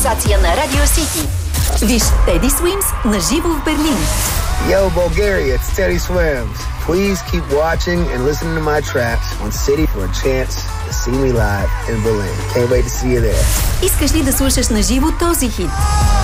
Асоциация на Радио Сити. Виж Теди Суимс на живо в Берлин. Yo, Bulgaria, it's Teddy Swims. Please keep watching and listening to my tracks on City for a chance to see me live in Berlin. Can't wait to see you there. Искаш ли да слушаш на живо този хит?